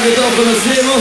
que todos conocemos.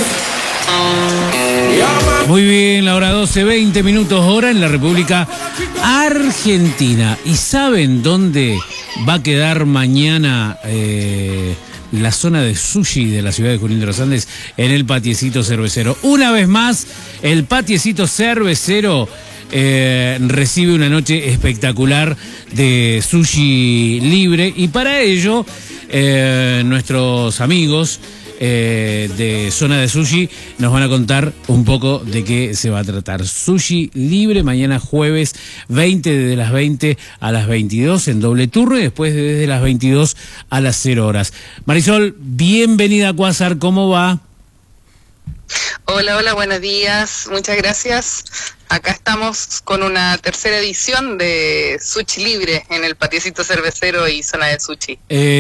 Muy bien, la hora 12, 20 minutos hora en la República Argentina. ¿Y saben dónde va a quedar mañana la zona de sushi de la ciudad de Junín de los Andes? En el Patiecito Cervecero. Una vez más, el Patiecito Cervecero recibe una noche espectacular de sushi libre, y para ello nuestros amigos de Zona de Sushi nos van a contar un poco de qué se va a tratar. Sushi libre mañana jueves 20, desde las 20 a las 22 en doble turno, y después desde las 22 a las 0 horas. Marisol, bienvenida a Quasar, ¿cómo va? Hola, hola, buenos días, muchas gracias. Acá estamos con una tercera edición de Sushi Libre en el Patiecito Cervecero y Zona de Sushi.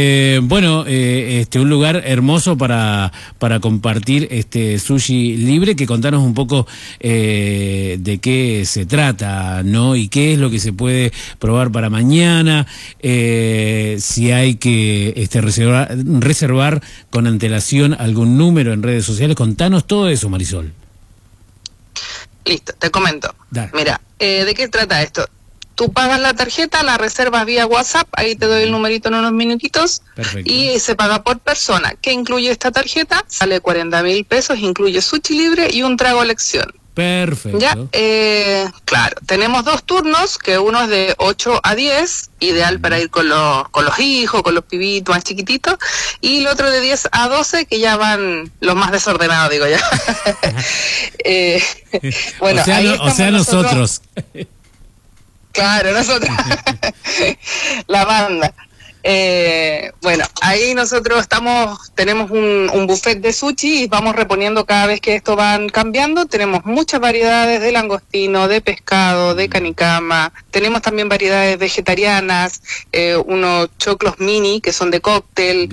Un lugar hermoso para compartir este sushi libre, que contanos un poco de qué se trata, ¿no? Y qué es lo que se puede probar para mañana, si hay que reservar con antelación algún número en redes sociales. Contanos todo eso, Marisol. Listo, te comento. Dale. Mira, ¿de qué trata esto? Tú pagas la tarjeta, la reservas vía WhatsApp, ahí te doy el numerito en unos minutitos. Perfecto. Y se paga por persona. ¿Qué incluye esta tarjeta? Sale 40.000 pesos, incluye sushi libre y un trago a elección. Perfecto. Ya, claro, tenemos dos turnos, que uno es de 8 a 10, ideal para ir con los hijos, con los pibitos más chiquititos, y el otro de 10 a 12, que ya van los más desordenados, digo ya. Bueno, o sea, nosotros. Claro, nosotros. La banda. Bueno, ahí nosotros tenemos un buffet de sushi y vamos reponiendo cada vez que esto van cambiando. Tenemos muchas variedades de langostino, de pescado, de canicama. Tenemos también variedades vegetarianas, unos choclos mini que son de cóctel.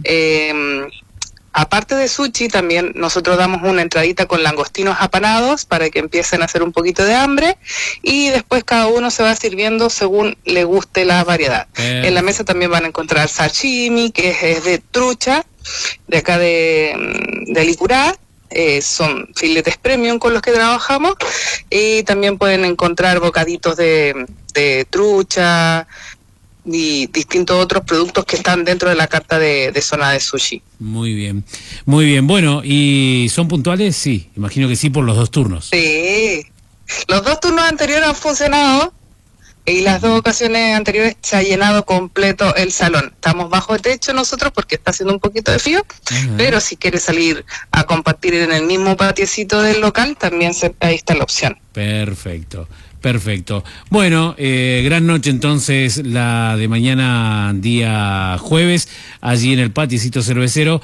Aparte de sushi, también nosotros damos una entradita con langostinos apanados para que empiecen a hacer un poquito de hambre, y después cada uno se va sirviendo según le guste la variedad. En la mesa también van a encontrar sashimi, que es de trucha, de acá de Licurá. Son filetes premium con los que trabajamos, y también pueden encontrar bocaditos de trucha y distintos otros productos que están dentro de la carta de Zona de Sushi. Muy bien, muy bien. Bueno, ¿y son puntuales? Sí, imagino que sí, por los dos turnos. Sí, los dos turnos anteriores han funcionado, y las dos ocasiones anteriores se ha llenado completo el salón. Estamos bajo techo nosotros porque está haciendo un poquito de frío, pero si quieres salir a compartir en el mismo patiecito del local, también ahí está la opción. Perfecto. Perfecto. Bueno, gran noche entonces la de mañana, día jueves, allí en el Patiecito Cervecero.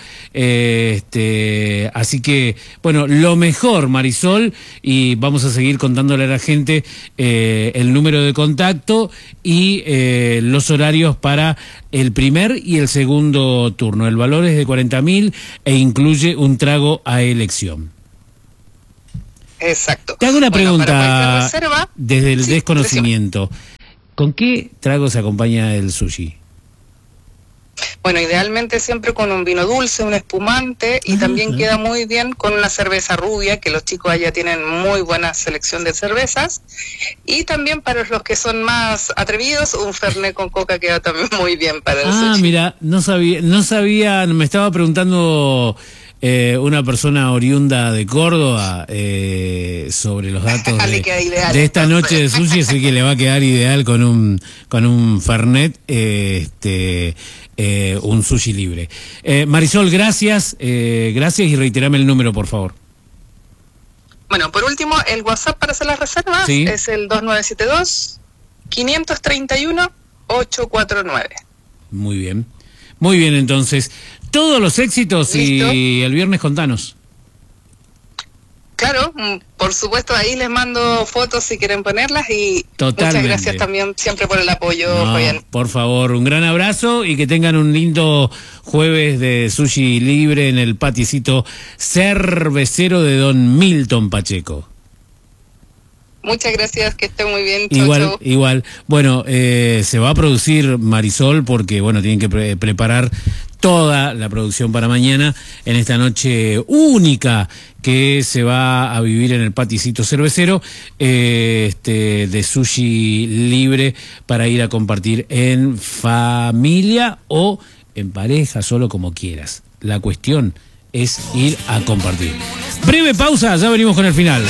Así que, bueno, lo mejor, Marisol, y vamos a seguir contándole a la gente el número de contacto y los horarios para el primer y el segundo turno. El valor es de 40.000 e incluye un trago a elección. Exacto. Te hago una pregunta, para reserva, desde el desconocimiento. ¿Con qué trago se acompaña el sushi? Bueno, idealmente siempre con un vino dulce, un espumante, y también queda muy bien con una cerveza rubia, que los chicos allá tienen muy buena selección de cervezas. Y también para los que son más atrevidos, un fernet con coca queda también muy bien para el sushi. Ah, mira, no sabía, me estaba preguntando una persona oriunda de Córdoba sobre los datos de esta noche de sushi, así que le va a quedar ideal con un fernet, un sushi libre. Marisol, gracias y reiterame el número, por favor. Bueno, por último, el WhatsApp para hacer las reservas es el 2972-531-849. Muy bien, entonces todos los éxitos. ¿Listo? Y el viernes contanos. Claro, por supuesto, ahí les mando fotos si quieren ponerlas, y totalmente. Muchas gracias también siempre por el apoyo, Fabián. Por favor, un gran abrazo y que tengan un lindo jueves de sushi libre en el Patiecito Cervecero de Don Milton Pacheco. Muchas gracias, que esté muy bien. Igual, igual. Bueno, se va a producir, Marisol, porque bueno, tienen que preparar toda la producción para mañana, en esta noche única que se va a vivir en el Paticito Cervecero, de sushi libre para ir a compartir en familia o en pareja, solo como quieras. La cuestión es ir a compartir. Breve pausa, ya venimos con el final.